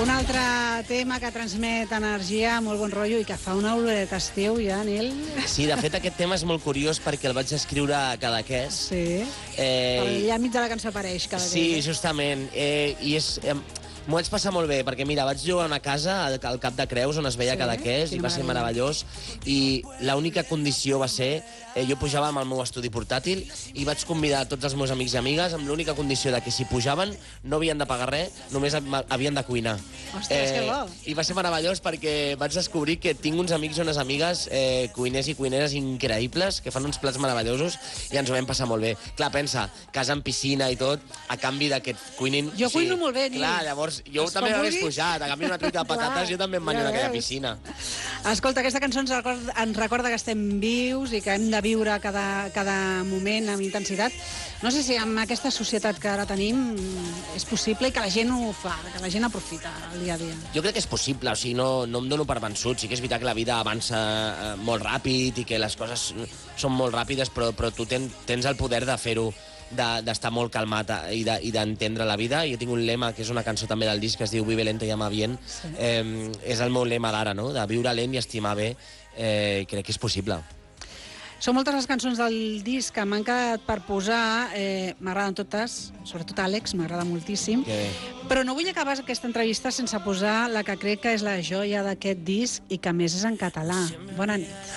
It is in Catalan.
Un altre tema que transmet energia, molt bon rotllo i que fa una oloreta estiu ja, Nil. Sí, de fet, aquest tema és molt curiós perquè el vaig escriure a Cadaqués. Sí. Allà enmig de la cançó apareix Cadaqués. Sí, justament. I és... M'ho vaig passar molt bé, perquè mira, vaig jugar a una casa al Cap de Creus on es veia Cadaqués i va ser meravellós. I l'única condició va ser... Jo pujava amb el meu estudi portàtil i vaig convidar tots els meus amics i amigues amb l'única condició de que si pujaven no havien de pagar res, només havien de cuinar. Ostres, que bo! I va ser meravellós perquè vaig descobrir que tinc uns amics i unes amigues cuiners i cuineres increïbles que fan uns plats meravellosos i ens ho vam passar molt bé. Clar, pensa, casa amb piscina i tot, a canvi de que et cuinin... Jo cuino molt bé, Nil. Clar, llavors jo també m'hagués pujat, a canvi una truita de patates jo també em banyo en aquella piscina. Escolta, aquesta cançó ens recorda que estem vius i que hem de viure cada moment amb intensitat. No sé si amb aquesta societat que ara tenim és possible i que la gent ho fa, que la gent aprofita el dia a dia. Jo crec que és possible, o sigui, no em dono per vençut. Sí que és veritat que la vida avança molt ràpid i que les coses són molt ràpides, però tu tens el poder de fer-ho, d'estar molt calmat i d'entendre la vida. Jo tinc un lema, que és una cançó també del disc, que es diu Vive lento y ama bien. Sí. És el meu lema d'ara, no? De viure lent i estimar bé. Crec que és possible. Són moltes les cançons del disc que m'han quedat per posar. M'agraden totes, sobretot Àlex, m'agrada moltíssim. Però no vull acabar aquesta entrevista sense posar la que crec que és la joia d'aquest disc i que a més és en català. Bona nit.